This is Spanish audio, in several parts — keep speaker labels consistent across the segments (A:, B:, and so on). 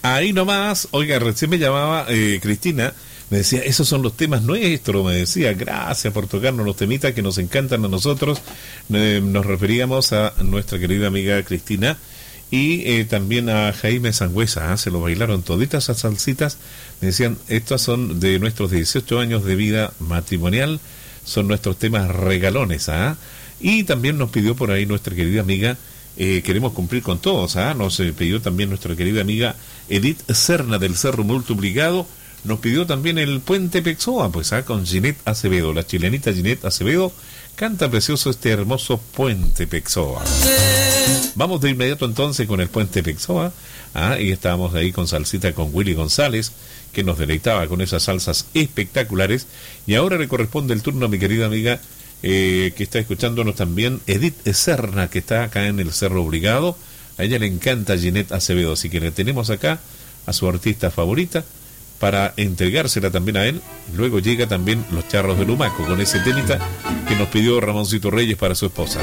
A: Ahí nomás, oiga, recién me llamaba Cristina, me decía, esos son los temas nuestros, me decía, gracias por tocarnos los temitas que nos encantan a nosotros. Nos referíamos a nuestra querida amiga Cristina y también a Jaime Sangüesa, se lo bailaron toditas esas salsitas. Me decían, estos son de nuestros 18 años de vida matrimonial, son nuestros temas regalones, Y también nos pidió por ahí nuestra querida amiga, queremos cumplir con todos, nos pidió también nuestra querida amiga Edith Serna del Cerro Multiplicado, nos pidió también el Puente Pexoa, pues con Ginette Acevedo, la chilenita Ginette Acevedo, canta precioso este hermoso Puente Pexoa. Vamos de inmediato entonces con el Puente Pexoa, y estábamos ahí con salsita con Willy González, que nos deleitaba con esas salsas espectaculares, y ahora le corresponde el turno a mi querida amiga, que está escuchándonos también, Edith Serna, que está acá en el Cerro Obligado. A ella le encanta Ginette Acevedo, así que le tenemos acá a su artista favorita para entregársela también a él. Luego llega también Los Charros de Lumaco con ese temita que nos pidió Ramoncito Reyes para su esposa.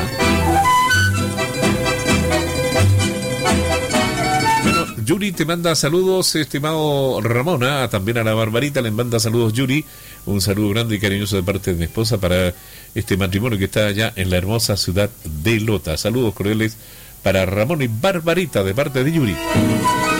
A: Bueno, Yuri te manda saludos, estimado Ramón, también a la Barbarita le manda saludos Yuri, un saludo grande y cariñoso de parte de mi esposa para este matrimonio que está allá en la hermosa ciudad de Lota. Saludos cordiales para Ramón y Barbarita de parte de Yuri.